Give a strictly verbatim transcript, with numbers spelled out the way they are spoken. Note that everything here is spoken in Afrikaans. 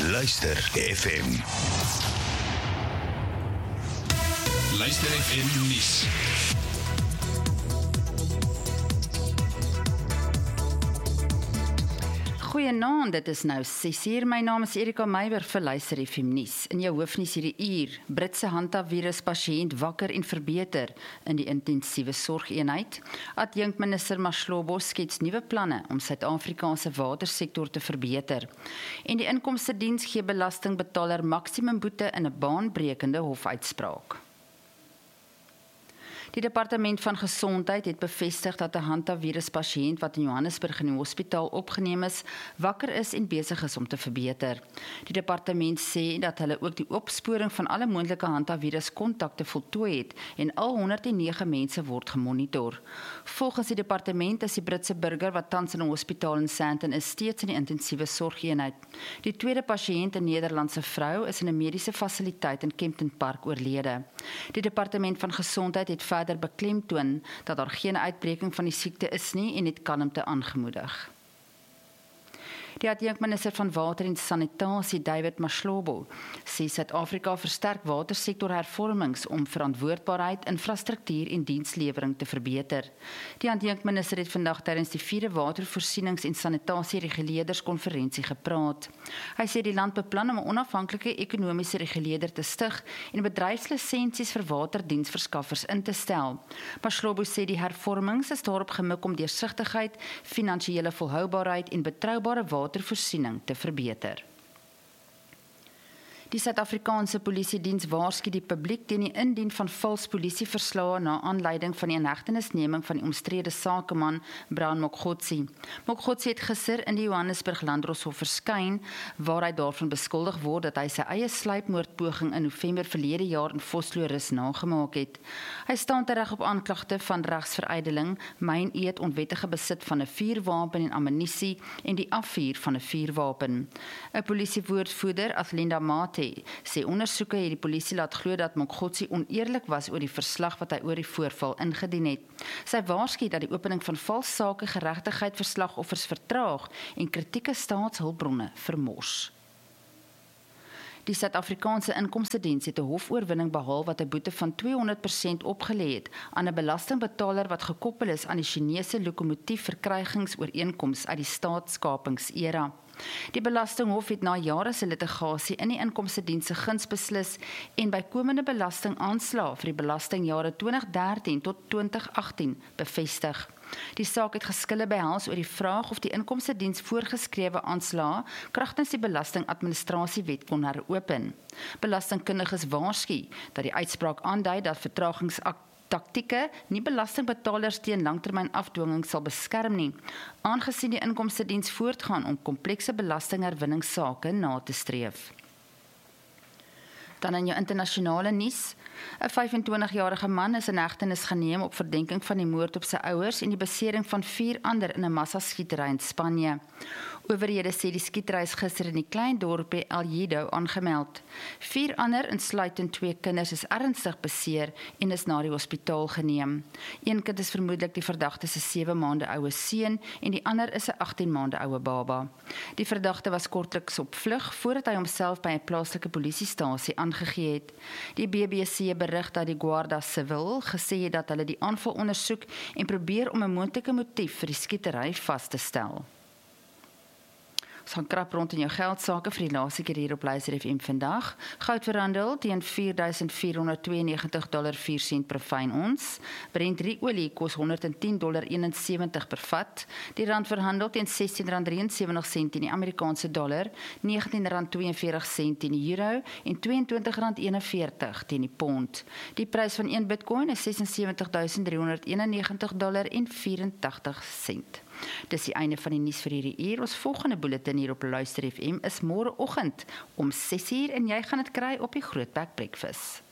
Luister F M. Luister F M nuus. Goeienaand, dit is nou ses uur. My naam is Erika Meiber vir Luister F M nuus. In jou hoofnuus hierdie uur: Britse Hantavirus pasiënt wakker en verbeter in die intensiewe sorgeenheid. Adjunkminister Mashlobo skets nuwe planne om Suid-Afrikaanse watersektor te verbeter. En die Inkomstediens gee belastingbetaler maksimum boete in 'n baanbrekende hofuitspraak. Die Departement van Gesondheid het bevestig dat 'n Hantavirus pasiënt wat in Johannesburg in die hospitaal opgeneem is, wakker is en besig is om te verbeter. Die departement sê dat hulle ook die opsporing van alle moontlike Hantavirus kontakte voltooi het en al honderd en nege mense word gemonitor. Volgens die departement is die Britse burger wat tans in 'n hospitaal in Sandton is steeds in die intensiewe sorgeenheid. Die tweede pasiënt, 'n Nederlandse vrou, is in 'n mediese fasiliteit in Kempton Park oorlede. Die Departement van Gesondheid het verder beklemtoon dat daar geen uitbreking van die siekte is nie en het kalmte aangemoedig. Die adjunkminister van Water en Sanitasie, David Mashlobo, sê Suid-Afrika versterk watersektorhervormings om verantwoordbaarheid, infrastruktuur en dienslewering te verbeter. Die adjunkminister het vandag tydens die vierde watervoorsienings- en sanitasie-reguleerderskonferensie gepraat. Hy sê die land beplan om 'n onafhanklike ekonomiese reguleerder te stig en bedryfslisensies vir waterdiensverskaffers in te stel. Mashlobo sê die hervormings is daarop gemik om deursigtigheid, finansiële volhoubaarheid en betroubare watervoorsiening te verbeter. Die Suid-Afrikaanse Polisiediens waarsku die publiek teen die indien van vals polisieverslae na aanleiding van die inhegtenisneming van die omstrede sakeman Brown Mokgotsi. Mokgotsi het gister in die Johannesburg Landdroshof verskyn, waar hy daarvan beskuldig word dat hy sy eie sluipmoordpoging in November verlede jaar in Vosloorus nagemaak het. Hy staan tereg op aanklagte van regsverydeling, myn-eed, onwettige besit van 'n vuurwapen en ammunisie en die afvuur van 'n vuurwapen. 'n Polisiewoordvoerder, Athlinda Mate, sê ondersoeke het die polisie laat glo dat Mokgotsi oneerlik was oor die verslag wat hy oor die voorval ingedien het. Sy waarsku dat die opening van vals sake geregtigheid vir slagoffers vertraag en kritieke staatshulpbronne vermors. Die Suid-Afrikaanse Inkomstediens het 'n hofoorwinning behaal wat 'n boete van tweehonderd persent opgelê het aan 'n belastingbetaler wat gekoppel is aan die Chinese lokomotiefverkrygingsooreenkoms uit die staatskapingsera. Die Belastinghof het na jare se litigasie in die Inkomstediens se guns beslis en bykomende belastingaanslae vir die belastingjare twintig dertien tot twintig agtien bevestig. Die saak het geskille behels oor die vraag of die Inkomstediens voorgeskrewe aanslae kragtens die Belastingadministrasiewet kon heropen. Belastingkundiges waarsku dat die uitspraak aandui dat vertragingsakte taktieke nie belastingbetalers teen langtermyn afdwinging sal beskerm nie, aangesien die Inkomstediens voortgaan om komplekse belastingherwinningssake na te streef. Dan in jou internasionale nuus: 'n vyf en twintigjarige man is in hegtenis geneem op verdenking van die moord op sy ouers en die besering van vier ander in 'n massaskietery in Spanje. Owerhede sê die skietery is gister in die klein dorpie El Hierro aangemeld. Vier ander, insluitend twee kinders, is ernstig beseer en is na die hospitaal geneem. Een kind is vermoedelik die verdagte se sewe maande oue seun en die ander is 'n agttien maande oue baba. Die verdagte was kortliks op vlug voordat hy homself by 'n plaaslike polisiestasie aangegee het. Die B B C berig dat die Guardia Civil gesê het dat hulle die aanval ondersoek en probeer om 'n moontlike motief vir die skietery vas te stel. Ons gaan krap rond in jou geldsake vir die laaste keer hier op Luister F M vandag. Goud verhandel teen vier duisend vier honderd tweeënnegentig komma vier sent per fyn ons. Brent olie kos honderd en tien komma eenensewentig per vat. Die rand verhandel teen sestien rand drieënsewentig sent in die Amerikaanse dollar, negentien rand tweeënveertig sent in die euro en tweeëntwintig rand eenenveertig teen die pond. Die prys van een Bitcoin is sesensewentigduisend driehonderd eenennegentig dollar en vyerentagtig sent. Dis die einde van die nuus vir hierdie uur. Ons volgende bulletin hier op Luister F M is môreoggend om ses uur en jy gaan dit kry op die Grootbek Breakfast.